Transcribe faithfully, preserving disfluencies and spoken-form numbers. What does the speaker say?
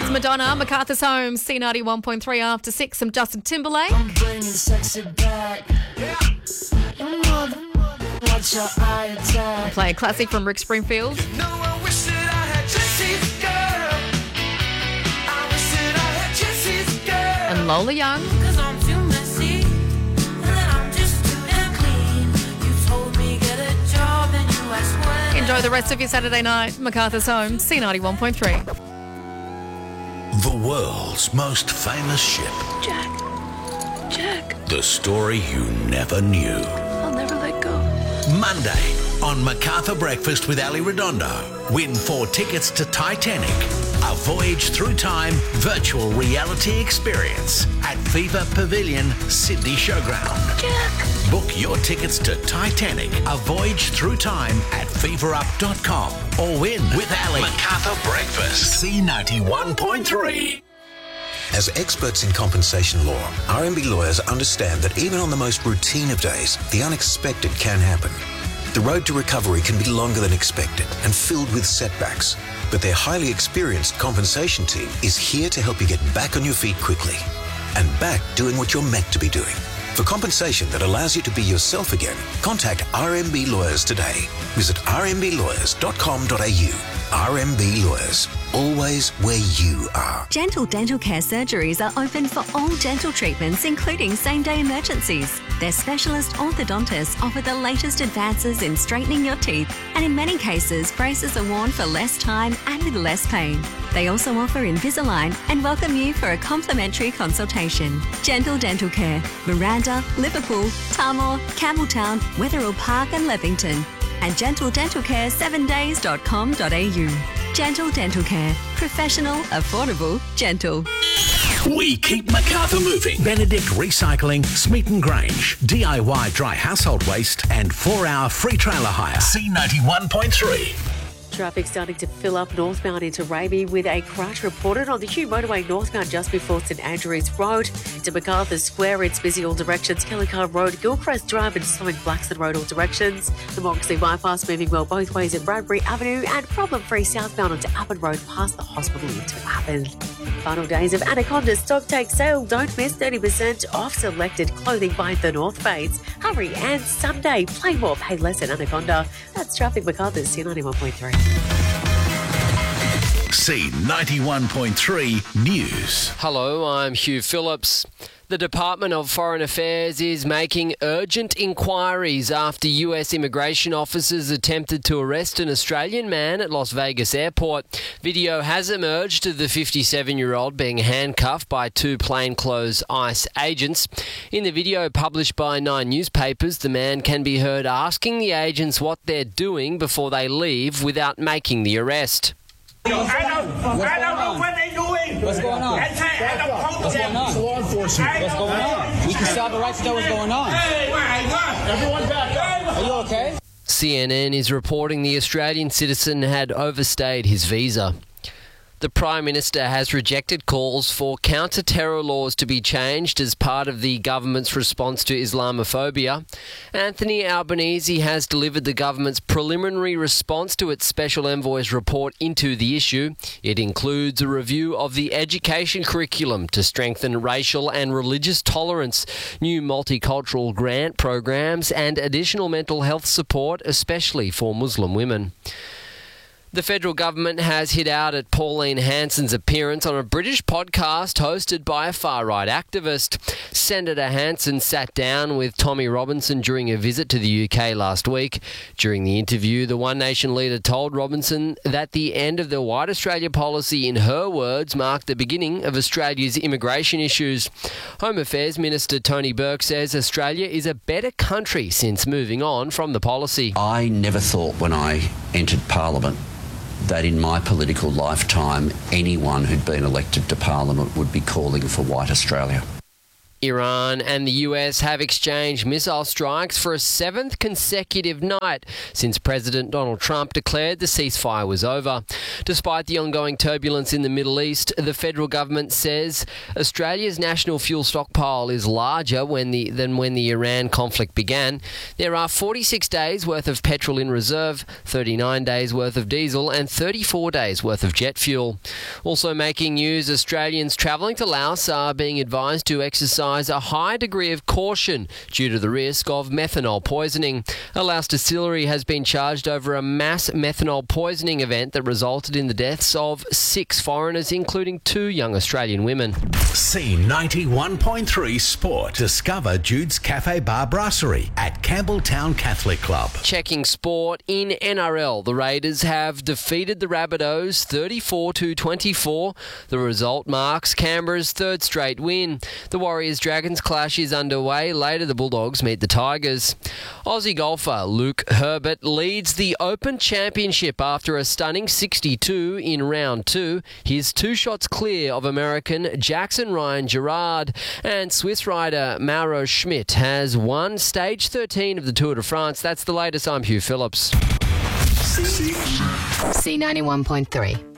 Here's Madonna, MacArthur's Home, C ninety-one point three after six, some Justin Timberlake. I'm bringing sexy back. Yeah. You know the, watch your eye attack. Play a classic from Rick Springfield. No, I wish that I had Jesse's girl. I wish that I had Jesse's girl. And Lola Young. Cause I'm too messy. And I'm just too damn clean. You told me get a job and you asked when. Enjoy the rest of your Saturday night. MacArthur's Home, C ninety-one point three. The world's most famous ship. Jack. Jack. The story you never knew. I'll never let go. Monday on MacArthur Breakfast with Ali Redondo. Win four tickets to Titanic, a voyage through time virtual reality experience at Fever Pavilion, Sydney Showground. Jack. Book your tickets to Titanic, a voyage through time at fever up dot com or win with Ali. MacArthur Breakfast, C ninety-one point three. As experts in compensation law, R M B lawyers understand that even on the most routine of days, the unexpected can happen. The road to recovery can be longer than expected and filled with setbacks, but their highly experienced compensation team is here to help you get back on your feet quickly and back doing what you're meant to be doing. For compensation that allows you to be yourself again, contact R M B Lawyers today. Visit r m b lawyers dot com dot a u. R M B Lawyers, always where you are. Gentle Dental Care surgeries are open for all dental treatments, including same-day emergencies. Their specialist orthodontists offer the latest advances in straightening your teeth, and in many cases, braces are worn for less time and with less pain. They also offer Invisalign and welcome you for a complimentary consultation. Gentle Dental Care, Miranda, Liverpool, Tamor, Campbelltown, Wetherill Park and Leppington. And gentle dental care seven days dot com dot a u. Gentle Dental Care. Professional, affordable, gentle. We keep MacArthur moving. Benedict Recycling, Smeaton Grange, D I Y dry household waste and four-hour free trailer hire. C ninety-one point three. Traffic starting to fill up northbound into Raby with a crash reported on the Hugh Motorway northbound just before St Andrews Road. To MacArthur Square, it's busy all directions. Kellycar Road, Gilchrist Drive and slowing Blackstone Road all directions. The Moxley Bypass moving well both ways at Bradbury Avenue and problem-free southbound onto Appin Road past the hospital into Appin. Final days of Anaconda stock take sale. Don't miss thirty percent off selected clothing by The North Face. Hurry, and Sunday, play more, pay less at Anaconda. That's traffic. MacArthur's C ninety-one point three. C ninety-one point three News. Hello, I'm Hugh Phillips. The Department of Foreign Affairs is making urgent inquiries after U S immigration officers attempted to arrest an Australian man at Las Vegas Airport. Video has emerged of the fifty-seven-year-old being handcuffed by two plainclothes ICE agents. In the video published by Nine newspapers, the man can be heard asking the agents what they're doing before they leave without making the arrest. I don't, I don't know what they're doing. What's going on? I say, I don't come What's going on? It's law enforcement. What's going on? We can stop it right to know what's going on. Hey, everyone back up. Are you okay? C N N is reporting the Australian citizen had overstayed his visa. The Prime Minister has rejected calls for counter-terror laws to be changed as part of the government's response to Islamophobia. Anthony Albanese has delivered the government's preliminary response to its Special Envoy's report into the issue. It includes a review of the education curriculum to strengthen racial and religious tolerance, new multicultural grant programs, and additional mental health support, especially for Muslim women. The federal government has hit out at Pauline Hanson's appearance on a British podcast hosted by a far-right activist. Senator Hanson sat down with Tommy Robinson during a visit to the U K last week. During the interview, the One Nation leader told Robinson that the end of the White Australia policy, in her words, marked the beginning of Australia's immigration issues. Home Affairs Minister Tony Burke says Australia is a better country since moving on from the policy. I never thought when I entered Parliament that in my political lifetime anyone who'd been elected to Parliament would be calling for White Australia. Iran and the U S have exchanged missile strikes for a seventh consecutive night since President Donald Trump declared the ceasefire was over. Despite the ongoing turbulence in the Middle East, the federal government says Australia's national fuel stockpile is larger when the, than when the Iran conflict began. There are forty-six days worth of petrol in reserve, thirty-nine days worth of diesel and thirty-four days worth of jet fuel. Also making news, Australians travelling to Laos are being advised to exercise a high degree of caution due to the risk of methanol poisoning. A Laos distillery has been charged over a mass methanol poisoning event that resulted in the deaths of six foreigners, including two young Australian women. C ninety-one point three Sport. Discover Jude's Cafe Bar Brasserie at Campbelltown Catholic Club. Checking sport in N R L. The Raiders have defeated the Rabbitohs thirty-four to twenty-four. The result marks Canberra's third straight win. The Warriors Dragons clash is underway. Later, the Bulldogs meet the Tigers. Aussie golfer Luke Herbert leads the Open Championship after a stunning sixty-two in round two. He's two shots clear of American Jackson Ryan Gerard. And Swiss rider Mauro Schmidt has won stage thirteen of the Tour de France. That's the latest. I'm Hugh Phillips. C ninety-one point three.